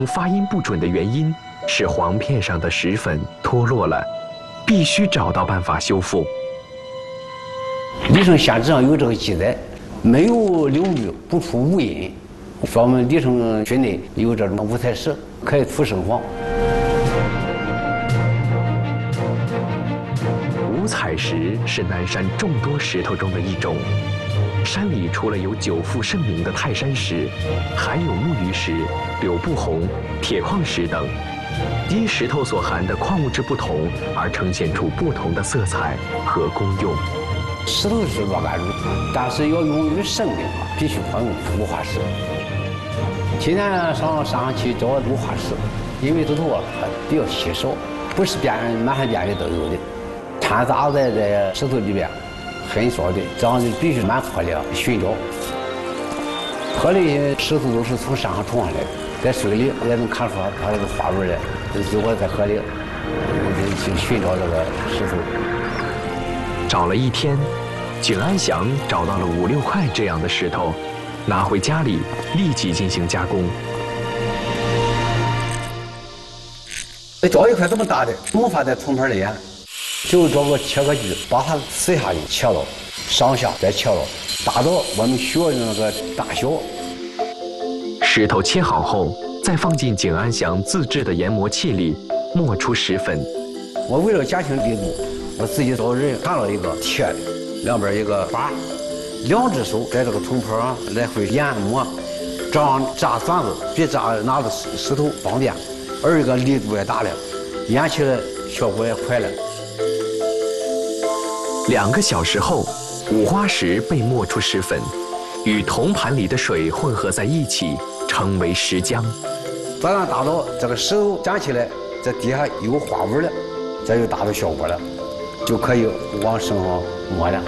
发音不准的原因是簧片上的石粉脱落了，必须找到办法修复。 李成县志上有这个记载，没有流域不出无音，说我们李成区内有这种五彩石，可以出生黄。 五彩石是南山众多石头中的一种。山里除了有久负盛名的泰山石，还有木鱼石、柳布红、铁矿石等。因石头所含的矿物质不同，而呈现出不同的色彩和功用。 石头是若干种，但是要用于生的话，必须要用五化石。今年上山去找五化石，因为这头比较稀少，不是满山遍野都有的，掺杂在这石头里边。很少的，这样就必须满河里寻找。河里石头都是从山上冲上来的，在水里也能看出它这个花纹来。如果在河里，去寻找这个石头。 找了一天，景安祥找到了5、6块这样的石头，拿回家里立即进行加工。 找一块这么大的，没法在铜盘里演。就找个切割机，把它撕下去，切了，上下再切了，达到我们需要的那个大小。 石头切好后，再放进景安祥自制的研磨器里，磨出石粉。 我为了减轻力度，我自己找人看了一个铁的，两边一个把，2只手在这个铜盘上来回研磨，这样扎钻子比扎拿着石头方便，而一个力度也大了，研起来效果也快了。 2个小时后，五花石被磨出石粉，与铜盘里的水混合在一起，成为石浆。 这样达到这个石头粘起来，这底下有花纹了，这就达到效果了，就可以往身上抹了。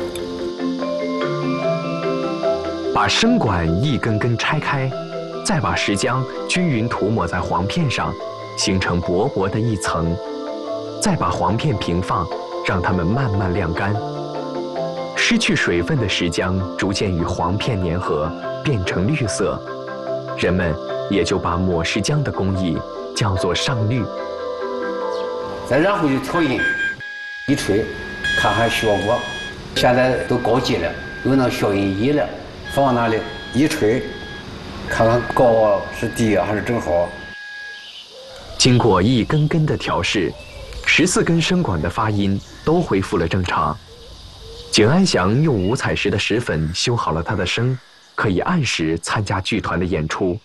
把生管一根根拆开，再把石浆均匀涂抹在簧片上，形成薄薄的一层，再把簧片平放，让它们慢慢晾干。失去水分的石浆逐渐与簧片粘合，变成绿色。人们也就把抹石浆的工艺叫做上绿。 再然后就调音，一吹，看看效果。现在都高级了，有那消音仪了，放那里一吹，看看高是低还是正好。 经过一根根的调试，14根声管的发音都恢复了正常。景安祥用五彩石的石粉修好了他的声，可以按时参加剧团的演出。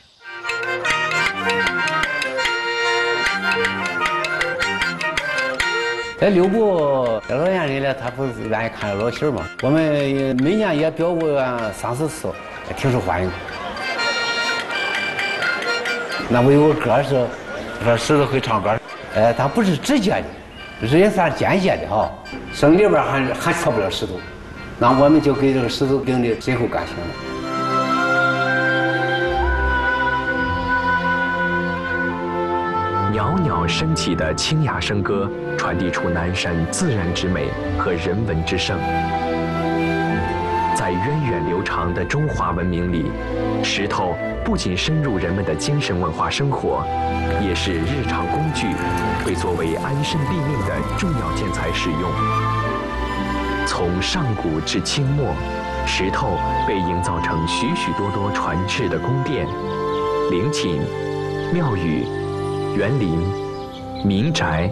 在六部老年人呢，他不是愿意看老戏嘛？我们每年也表过3、4次，挺受欢迎。那我有个歌是说石头会唱歌，它不是直接的。这也算间接的哈，生里边还缺不了石头，那我们就给这个石头领的深厚感情了。 袅袅升起的清雅笙歌，传递出南山自然之美和人文之盛。在源远流长的中华文明里，石头不仅深入人们的精神文化生活，也是日常工具，被作为安身立命的重要建材使用。从上古至清末，石头被营造成许许多多传世的宫殿、陵寝、庙宇、园林、民宅。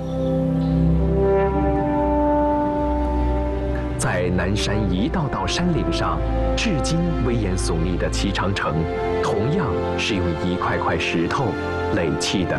在南山一道道山岭上，至今威严耸立的齐长城，同样是用一块块石头垒砌的。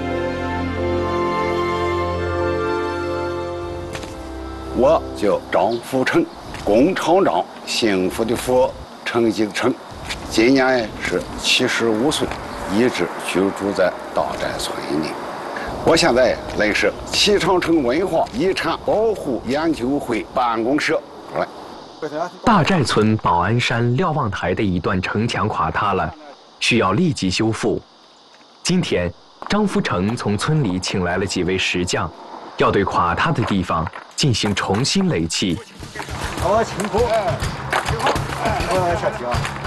我叫张福成，工厂长，幸福的福，成绩的成，今年是75岁，一直居住在大寨村里。我现在来是齐长城文化遗产保护研究会办公室。来， 大寨村保安山瞭望台的一段城墙垮塌了，需要立即修复。今天，张福成从村里请来了几位石匠，要对垮塌的地方进行重新垒砌。 好，辛苦，挺好，下去啊。